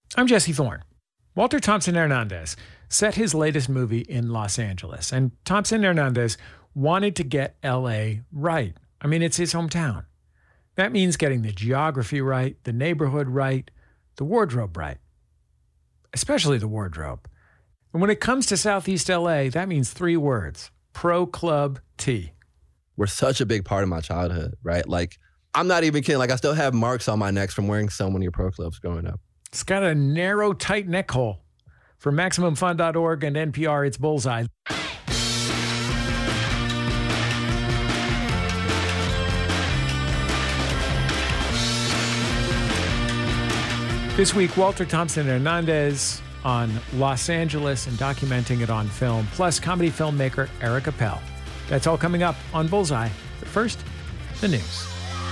I'm Jesse Thorne. Walter Thompson Hernandez set his latest movie in Los Angeles, and Thompson Hernandez wanted to get L.A. right. I mean, it's his hometown. That means getting the geography right, the neighborhood right, the wardrobe right, especially the wardrobe. And when it comes to Southeast L.A., that means 3 words: Pro Club T. Were such a big part of my childhood, right? Like, I'm not even kidding. Like, I still have marks on my necks from wearing so many Pro Clubs growing up. It's got a narrow, tight neck hole. For MaximumFun.org and NPR, it's Bullseye. This week, Walter Thompson Hernandez on Los Angeles and documenting it on film, plus comedy filmmaker Eric Appel. That's all coming up on Bullseye. But first, the news.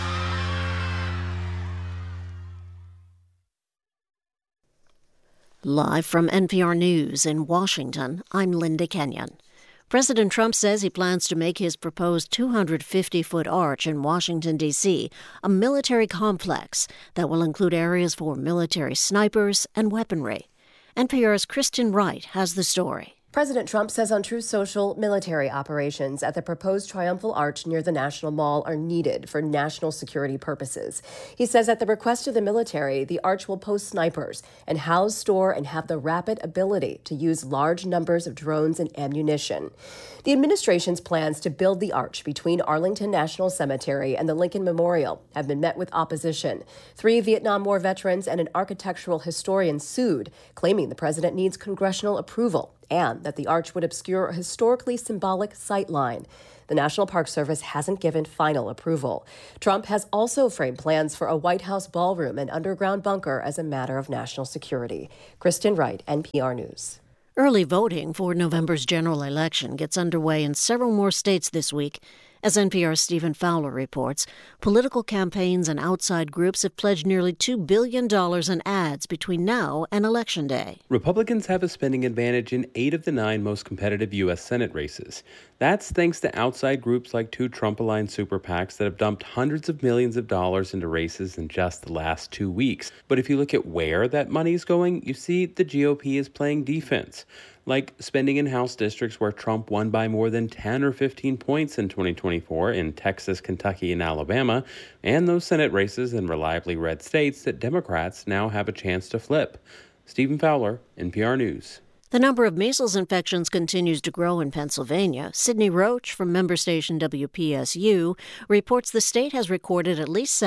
Live from NPR News in Washington, I'm Linda Kenyon. President Trump says he plans to make his proposed 250-foot arch in Washington, D.C. a military complex that will include areas for military snipers and weaponry. NPR's Kristen Wright has the story. President Trump says on Truth Social, military operations at the proposed Triumphal Arch near the National Mall are needed for national security purposes. He says at the request of the military, the arch will post snipers and house, store, and have the rapid ability to use large numbers of drones and ammunition. The administration's plans to build the arch between Arlington National Cemetery and the Lincoln Memorial have been met with opposition. 3 Vietnam War veterans and an architectural historian sued, claiming the president needs congressional approval and that the arch would obscure a historically symbolic sightline. The National Park Service hasn't given final approval. Trump has also framed plans for a White House ballroom and underground bunker as a matter of national security. Kristen Wright, NPR News. Early voting for November's general election gets underway in several more states this week. As NPR's Stephen Fowler reports, political campaigns and outside groups have pledged nearly $2 billion in ads between now and Election Day. Republicans have a spending advantage in 8 of the 9 most competitive U.S. Senate races. That's thanks to outside groups like 2 Trump-aligned super PACs that have dumped hundreds of millions of dollars into races in just the last 2 weeks. But if you look at where that money's going, you see the GOP is playing defense, like spending in House districts where Trump won by more than 10 or 15 points in 2024 in Texas, Kentucky, and Alabama, and those Senate races in reliably red states that Democrats now have a chance to flip. Stephen Fowler, NPR News. The number of measles infections continues to grow in Pennsylvania. Sidney Roach from member station WPSU reports the state has recorded at least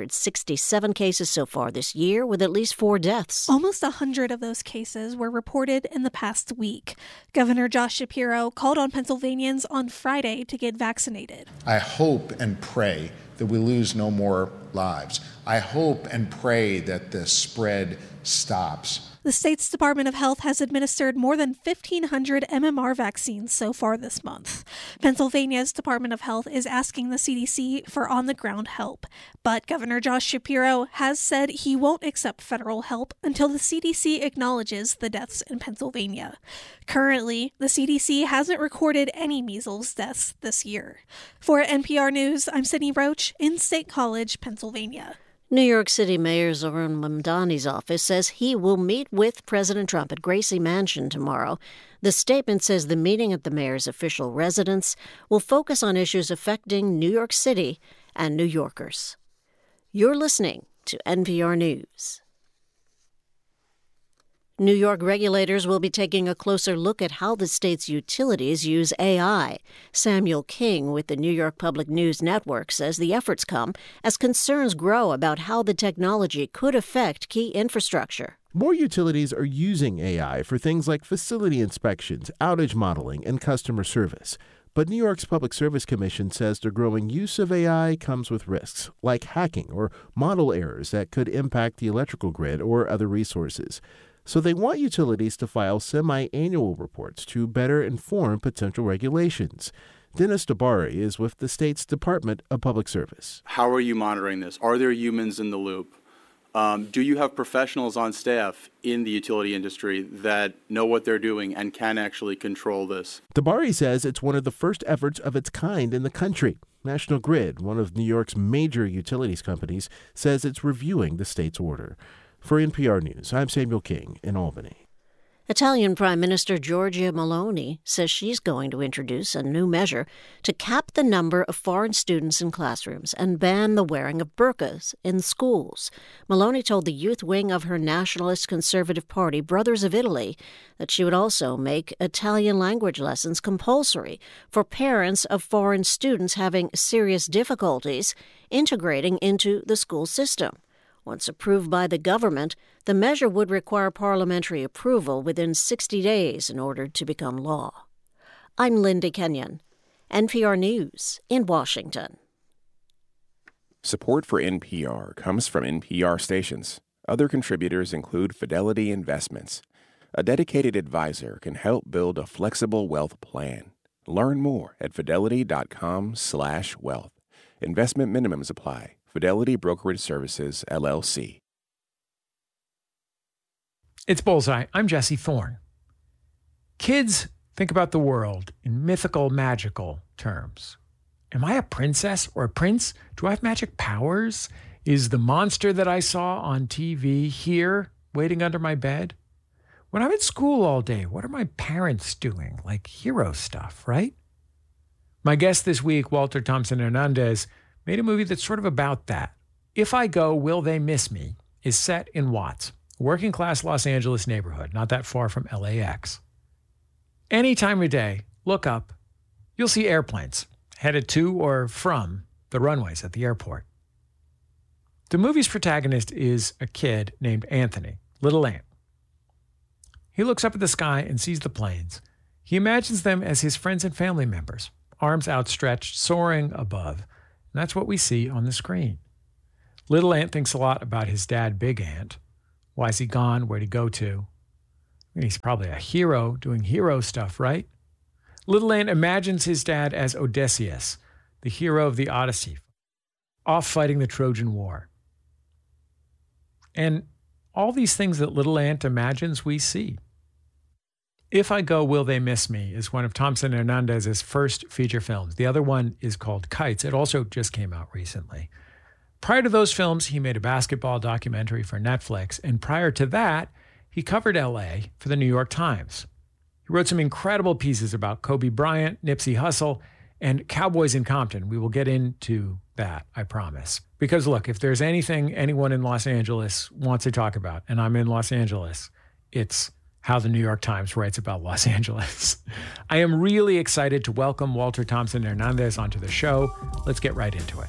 767 cases so far this year, with at least 4 deaths. Almost 100 of those cases were reported in the past week. Governor Josh Shapiro called on Pennsylvanians on Friday to get vaccinated. I hope and pray that we lose no more lives. I hope and pray that the spread stops. The state's Department of Health has administered more than 1,500 MMR vaccines so far this month. Pennsylvania's Department of Health is asking the CDC for on-the-ground help, but Governor Josh Shapiro has said he won't accept federal help until the CDC acknowledges the deaths in Pennsylvania. Currently, the CDC hasn't recorded any measles deaths this year. For NPR News, I'm Sidney Roach in State College, Pennsylvania. New York City Mayor Zohran Mamdani's office says he will meet with President Trump at Gracie Mansion tomorrow. The statement says the meeting at the mayor's official residence will focus on issues affecting New York City and New Yorkers. You're listening to NPR News. New York regulators will be taking a closer look at how the state's utilities use AI. Samuel King with the New York Public News Network says the efforts come as concerns grow about how the technology could affect key infrastructure. More utilities are using AI for things like facility inspections, outage modeling, and customer service. But New York's Public Service Commission says the growing use of AI comes with risks, like hacking or model errors that could impact the electrical grid or other resources. So they want utilities to file semi-annual reports to better inform potential regulations. Dennis DeBari is with the state's Department of Public Service. How are you monitoring this? Are there humans in the loop? Do you have professionals on staff in the utility industry that know what they're doing and can actually control this? DeBari says it's one of the first efforts of its kind in the country. National Grid, one of New York's major utilities companies, says it's reviewing the state's order. For NPR News, I'm Samuel King in Albany. Italian Prime Minister Giorgia Meloni says she's going to introduce a new measure to cap the number of foreign students in classrooms and ban the wearing of burqas in schools. Meloni told the youth wing of her nationalist conservative party, Brothers of Italy, that she would also make Italian language lessons compulsory for parents of foreign students having serious difficulties integrating into the school system. Once approved by the government, the measure would require parliamentary approval within 60 days in order to become law. I'm Linda Kenyon, NPR News in Washington. Support for NPR comes from NPR stations. Other contributors include Fidelity Investments. A dedicated advisor can help build a flexible wealth plan. Learn more at fidelity.com/wealth. Investment minimums apply. Fidelity Brokerage Services, LLC. It's Bullseye. I'm Jesse Thorne. Kids think about the world in mythical, magical terms. Am I a princess or a prince? Do I have magic powers? Is the monster that I saw on TV here waiting under my bed? When I'm at school all day, what are my parents doing? Like hero stuff, right? My guest this week, Walter Thompson Hernandez, made a movie that's sort of about that. If I Go, Will They Miss Me is set in Watts, a working-class Los Angeles neighborhood, not that far from LAX. Any time of day, look up, you'll see airplanes headed to or from the runways at the airport. The movie's protagonist is a kid named Anthony, Little Ant. He looks up at the sky and sees the planes. He imagines them as his friends and family members, arms outstretched, soaring above. And that's what we see on the screen. Little Ant thinks a lot about his dad, Big Ant. Why is he gone? Where'd he go to? I mean, he's probably a hero doing hero stuff, right? Little Ant imagines his dad as Odysseus, the hero of the Odyssey, off fighting the Trojan War. And all these things that Little Ant imagines, we see. If I Go, Will They Miss Me is one of Thompson Hernandez's first feature films. The other one is called Kites. It also just came out recently. Prior to those films, he made a basketball documentary for Netflix. And prior to that, he covered LA for the New York Times. He wrote some incredible pieces about Kobe Bryant, Nipsey Hussle, and Cowboys in Compton. We will get into that, I promise. Because look, if there's anything anyone in Los Angeles wants to talk about, and I'm in Los Angeles, it's how the New York Times writes about Los Angeles. I am really excited to welcome Walter Thompson Hernandez onto the show. Let's get right into it.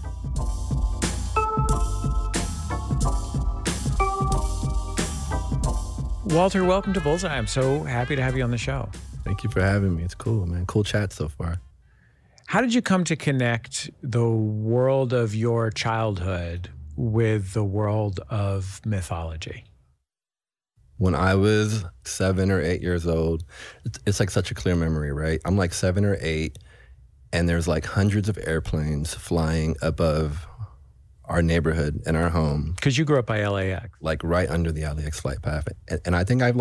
Walter, welcome to Bullseye. I'm so happy to have you on the show. Thank you for having me. It's cool, man. Cool chat so far. How did you come to connect the world of your childhood with the world of mythology? When I was 7 or 8 years old, it's like such a clear memory, right? I'm like 7 or 8, and there's like hundreds of airplanes flying above our neighborhood and our home. Because you grew up by LAX. Like right under the LAX flight path. And I think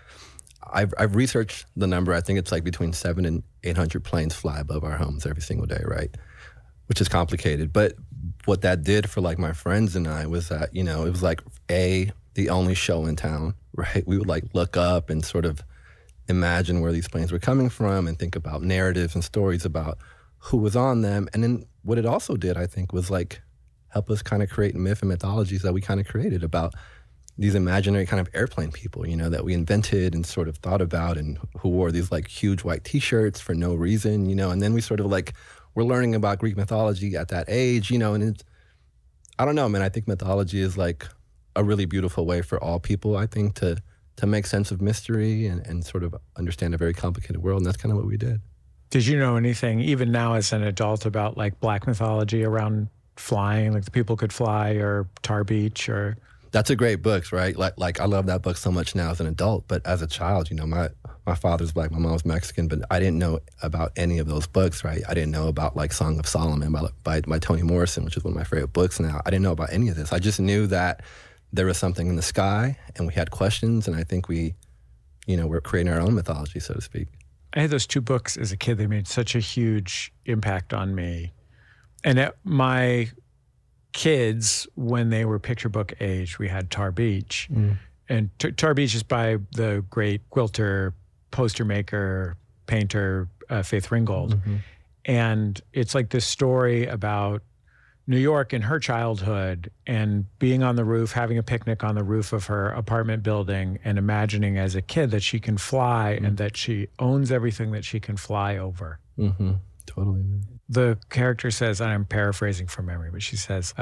I've researched the number. I think it's like between 700 and 800 planes fly above our homes every single day, right? Which is complicated. But what that did for like my friends and I was that, you know, it was like the only show in town, right? We would like look up and sort of imagine where these planes were coming from and think about narratives and stories about who was on them. And then what it also did, I think, was like help us kind of create myth and mythologies that we kind of created about these imaginary kind of airplane people, you know, that we invented and sort of thought about, and who wore these like huge white t-shirts for no reason, you know. And then we sort of like, we're learning about Greek mythology at that age, you know, and it's, I don't know, man, I think mythology is like a really beautiful way for all people, I think, to make sense of mystery and sort of understand a very complicated world. And that's kind of what we did. Did you know anything, even now as an adult, about like Black mythology around flying, like the people could fly, or Tar Beach, or? That's a great book, right? Like I love that book so much now as an adult, but as a child, you know, my father's Black, my mom's Mexican, but I didn't know about any of those books, right? I didn't know about like Song of Solomon by Toni Morrison, which is one of my favorite books now. I didn't know about any of this. I just knew that there was something in the sky and we had questions, and I think we, you know, we're creating our own mythology, so to speak. I had those two books as a kid. They made such a huge impact on me. And my kids, when they were picture book age, we had Tar Beach. And Tar Beach is by the great quilter, poster maker, painter, Faith Ringgold. And it's like this story about New York in her childhood and being on the roof, having a picnic on the roof of her apartment building and imagining as a kid that she can fly and that she owns everything that she can fly over. Totally, man. The character says, and I'm paraphrasing from memory, but she says,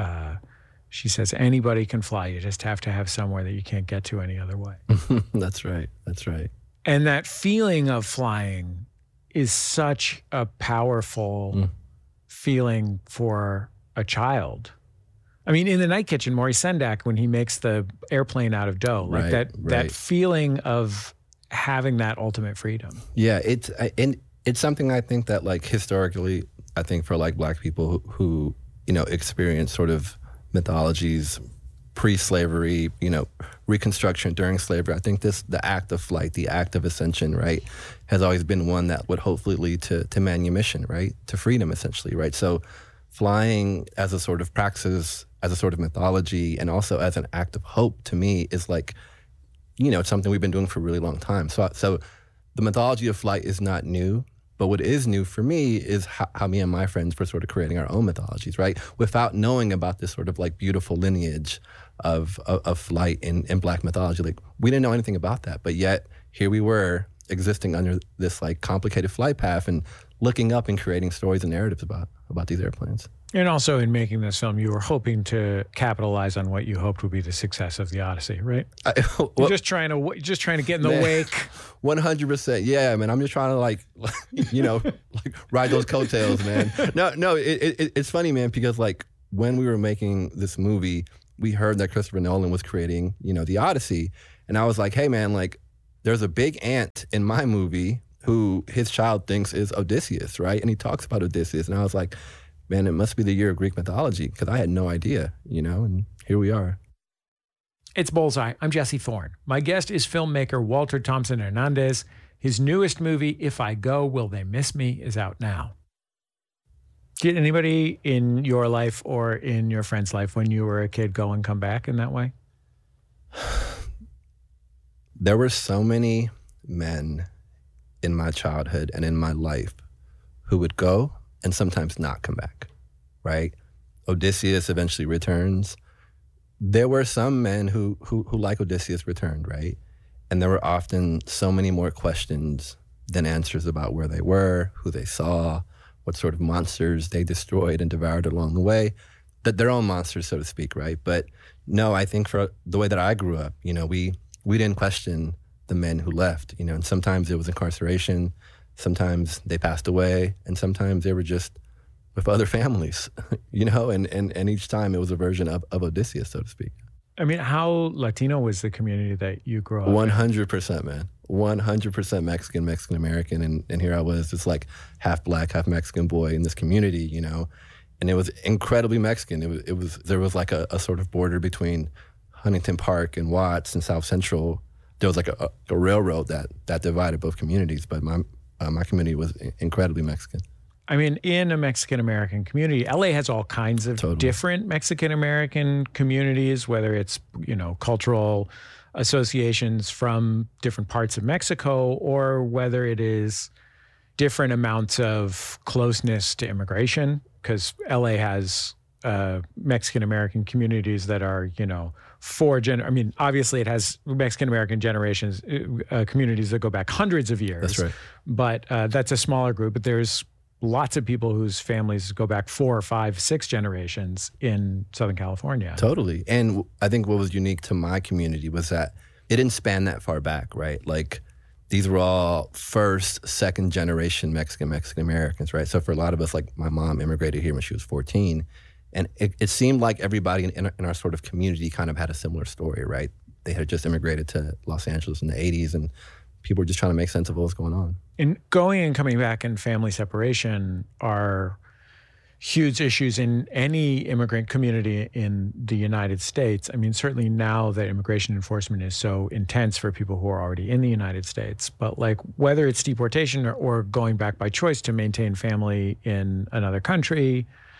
anybody can fly. You just have to have somewhere that you can't get to any other way. That's right. That's right. And that feeling of flying is such a powerful feeling for a child. I mean, in The Night Kitchen, Maurice Sendak, when he makes the airplane out of dough, like that feeling of having that ultimate freedom. Yeah, it's something I think that, like, historically, I think for like Black people who experience sort of mythologies pre-slavery, Reconstruction during slavery, I think the act of flight, the act of ascension, right, has always been one that would hopefully lead to manumission, right, to freedom, essentially, right? So flying as a sort of praxis, as a sort of mythology, and also as an act of hope, to me, is like, it's something we've been doing for a really long time. So the mythology of flight is not new, but what is new for me is how me and my friends were sort of creating our own mythologies, right? Without knowing about this sort of like beautiful lineage of flight in Black mythology. Like, we didn't know anything about that, but yet here we were existing under this like complicated flight path and looking up and creating stories and narratives about these airplanes. And also in making this film, you were hoping to capitalize on what you hoped would be the success of the Odyssey, right? You're just trying to get in the wake. 100%. Yeah, man. I'm just trying to like ride those coattails, man. No. It's funny, man, because like when we were making this movie, we heard that Christopher Nolan was creating, the Odyssey, and I was like, hey, man, like there's a big ant in my movie who his child thinks is Odysseus, right? And he talks about Odysseus, and I was like, man, it must be the year of Greek mythology, because I had no idea, and here we are. It's Bullseye. I'm Jesse Thorne. My guest is filmmaker Walter Thompson Hernandez. His newest movie, If I Go, Will They Miss Me, is out now. Did anybody in your life or in your friend's life when you were a kid go and come back in that way? There were so many men in my childhood and in my life who would go and sometimes not come back, right? Odysseus eventually returns. There were some men who like Odysseus returned, right? And there were often so many more questions than answers about where they were, who they saw, what sort of monsters they destroyed and devoured along the way, that their own monsters, so to speak, right? But no, I think for the way that I grew up, we didn't question the men who left, and sometimes it was incarceration, sometimes they passed away, and sometimes they were just with other families, and each time it was a version of Odysseus, so to speak. I mean, how Latino was the community that you grew up in? 100%, man. 100% Mexican American, and here I was, this like half Black, half Mexican boy in this community, and it was incredibly Mexican. It was there was like a sort of border between Huntington Park and Watts and South Central. There was like a railroad that divided both communities, but my community was incredibly Mexican. I mean, in a Mexican-American community, LA has all kinds of different Mexican-American communities, whether it's, cultural associations from different parts of Mexico, or whether it is different amounts of closeness to immigration, because LA has Mexican-American communities that are, obviously it has Mexican-American communities that go back hundreds of years. That's right. But that's a smaller group. But there's lots of people whose families go back 4, 5, 6 generations in Southern California. Totally. And I think what was unique to my community was that it didn't span that far back, right? Like, these were all first, second generation Mexican-Americans, right? So for a lot of us, like my mom immigrated here when she was 14. And it seemed like everybody in our sort of community kind of had a similar story, right? They had just immigrated to Los Angeles in the 80s, and people were just trying to make sense of what was going on. And going and coming back and family separation are huge issues in any immigrant community in the United States. I mean, certainly now that immigration enforcement is so intense for people who are already in the United States, but like whether it's deportation or going back by choice to maintain family in another country,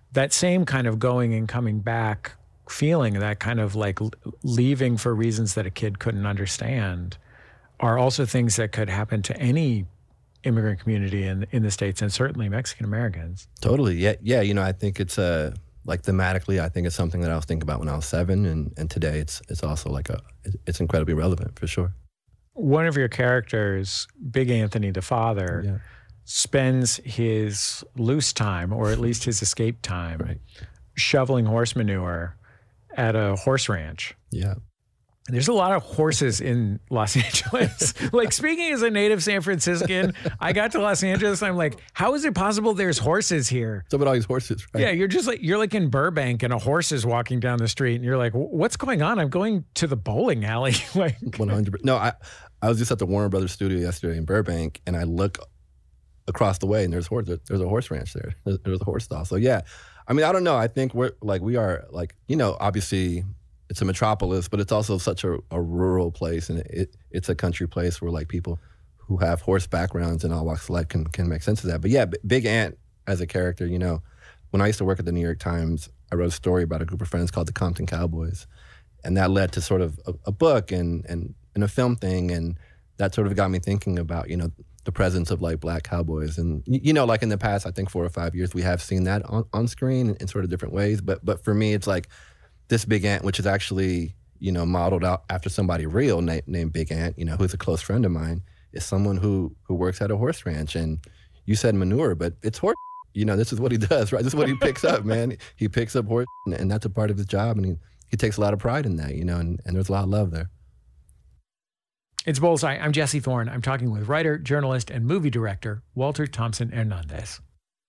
that same kind of going and coming back feeling, that kind of like leaving for reasons that a kid couldn't understand, are also things that could happen to any immigrant community in the States, and certainly Mexican Americans. Totally. Yeah. I think it's like thematically, I think it's something that I was thinking about when I was 7, and today it's also like it's incredibly relevant for sure. One of your characters, Big Anthony, the father, spends his loose time, or at least his escape time, shoveling horse manure at a horse ranch. Yeah. There's a lot of horses in Los Angeles. Like, speaking as a native San Franciscan, I got to Los Angeles and I'm like, how is it possible there's horses here? So about all these horses, right? Yeah, you're like in Burbank and a horse is walking down the street and you're like, what's going on? I'm going to the bowling alley. Like 100%. No, I was just at the Warner Brothers studio yesterday in Burbank, and I look across the way and there's a horse ranch there. There's a horse stall. So yeah, I mean, I don't know. I think we are obviously it's a metropolis, but it's also such a rural place, and it's a country place where like people who have horse backgrounds and all walks of life can make sense of that. But yeah, Big Ant as a character, when I used to work at the New York Times, I wrote a story about a group of friends called the Compton Cowboys, and that led to sort of a book and a film thing, and that sort of got me thinking about the presence of like black cowboys, and like in the past, I think 4 or 5 years, we have seen that on screen in sort of different ways. But for me, it's like this Big Ant, which is actually, modeled out after somebody real named Big Ant, who's a close friend of mine, is someone who works at a horse ranch. And you said manure, but it's horse. This is what he does, right? This is what he picks up, man. He picks up horse, and that's a part of his job, and he takes a lot of pride in that, and there's a lot of love there. It's Bullseye. I'm Jesse Thorne. I'm talking with writer, journalist, and movie director Walter Thompson Hernandez.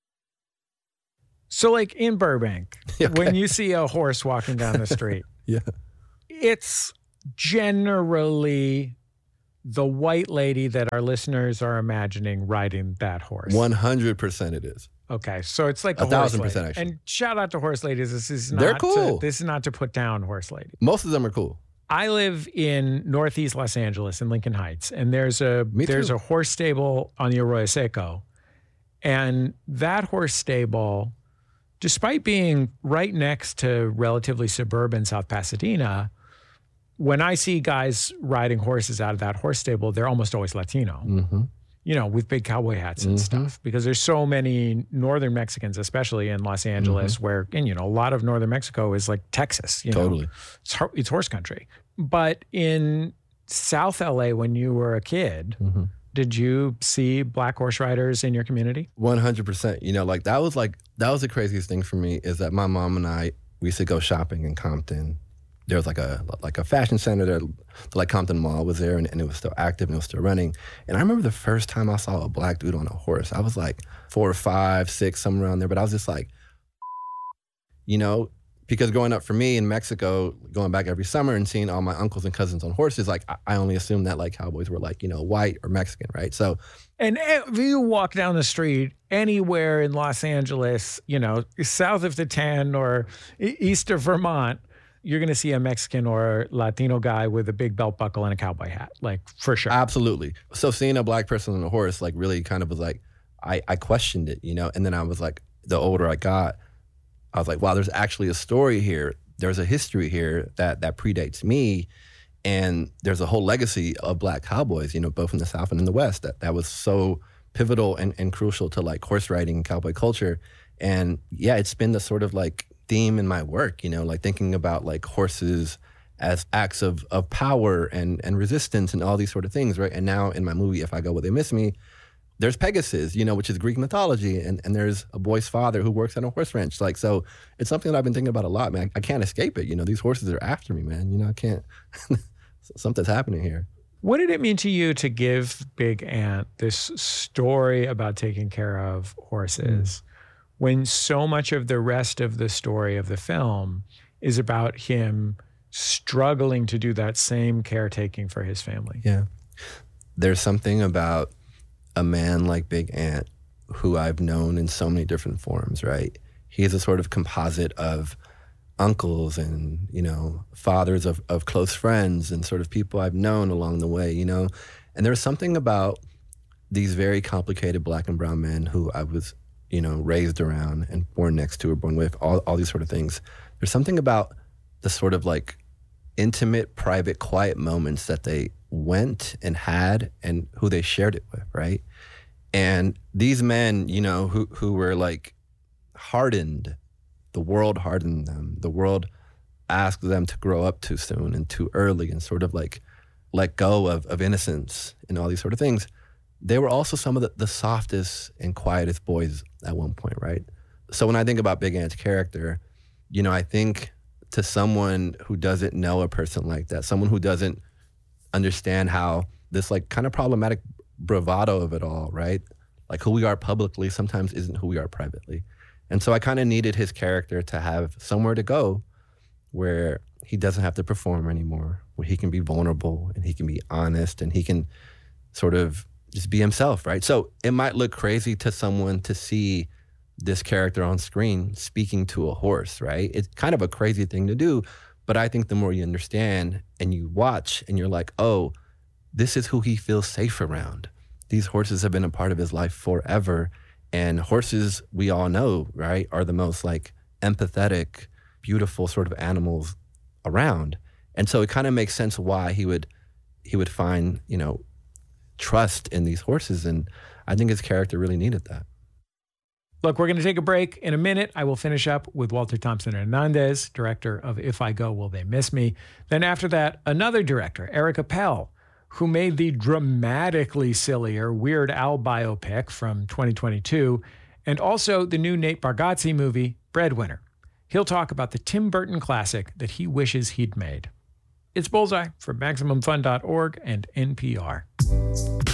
So like in Burbank, when you see a horse walking down the street, it's generally the white lady that our listeners are imagining riding that horse. 100% it is. Okay, so it's like 1,000% actually. And shout out to horse ladies. This is not They're cool. This is not to put down horse ladies. Most of them are cool. I live in Northeast Los Angeles in Lincoln Heights, and there's a horse stable on the Arroyo Seco, and that horse stable, despite being right next to relatively suburban South Pasadena, when I see guys riding horses out of that horse stable, they're almost always Latino, with big cowboy hats and stuff, because there's so many northern Mexicans, especially in Los Angeles, where, and a lot of northern Mexico is like Texas. Totally. It's horse country. But in South LA, when you were a kid, did you see black horse riders in your community? 100%. That was the craziest thing for me, is that my mom and we used to go shopping in Compton. There was like a fashion center there, like Compton Mall was there, and it was still active and it was still running. And I remember the first time I saw a black dude on a horse, I was like 4 or 5, 6, somewhere around there. But I was just like, because growing up for me in Mexico, going back every summer and seeing all my uncles and cousins on horses, like I only assumed that like cowboys were like, white or Mexican, right? So, and if you walk down the street anywhere in Los Angeles, south of the 10 or east of Vermont, you're going to see a Mexican or Latino guy with a big belt buckle and a cowboy hat, like for sure. Absolutely. So seeing a black person on a horse, like really kind of was like, I questioned it, and then I was like, the older I got, I was like, wow, there's actually a story here. There's a history here that predates me. And there's a whole legacy of black cowboys, both in the South and in the West, that was so pivotal and crucial to like horse riding and cowboy culture. And yeah, it's been the sort of like theme in my work, like thinking about like horses as acts of power and resistance and all these sort of things, right? And now in my movie, If I Go Where They Miss Me, there's Pegasus, which is Greek mythology, and there's a boy's father who works at a horse ranch. Like, so it's something that I've been thinking about a lot, man. I can't escape it. These horses are after me, man. I can't, something's happening here. What did it mean to you to give Big Ant this story about taking care of horses when so much of the rest of the story of the film is about him struggling to do that same caretaking for his family? Yeah. There's something about a man like Big Ant, who I've known in so many different forms, right? He's a sort of composite of uncles and, fathers of close friends and sort of people I've known along the way, And there's something about these very complicated black and brown men who I was raised around and born next to or born with, all these sort of things. There's something about the sort of like intimate, private, quiet moments that they went and had and who they shared it with, right? And these men, who were like hardened, the world hardened them. The world asked them to grow up too soon and too early and sort of like let go of innocence and all these sort of things. They were also some of the softest and quietest boys at one point, right? So when I think about Big Ant's character, I think to someone who doesn't know a person like that, someone who doesn't understand how this like kind of problematic bravado of it all, right? Like who we are publicly sometimes isn't who we are privately. And so I kind of needed his character to have somewhere to go where he doesn't have to perform anymore, where he can be vulnerable and he can be honest and he can sort of just be himself, right? So it might look crazy to someone to see this character on screen speaking to a horse, right? It's kind of a crazy thing to do, but I think the more you understand and you watch and you're like, oh, this is who he feels safe around. These horses have been a part of his life forever. And horses, we all know, right, are the most like empathetic, beautiful sort of animals around. And so it kind of makes sense why he would find, trust in these horses. And I think his character really needed that. Look, we're going to take a break. In a minute, I will finish up with Walter Thompson Hernandez, director of If I Go, Will They Miss Me? Then after that, another director, Eric Appel, who made the dramatically sillier Weird Al biopic from 2022, and also the new Nate Bargatze movie, Breadwinner. He'll talk about the Tim Burton classic that he wishes he'd made. It's Bullseye from MaximumFun.org and NPR.